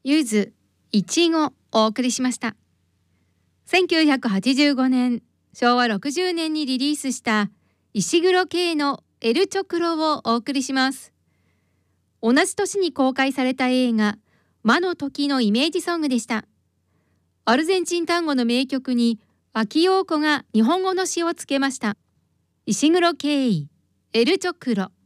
ゆずいちごお送りしました。1985年昭和60年にリリースした石黒圭のエルチョクロをお送りします。同じ年に公開された映画魔の時のイメージソングでした。アルゼンチン単語の名曲に秋陽子が日本語の詩をつけました。石黒圭エルチョクロ。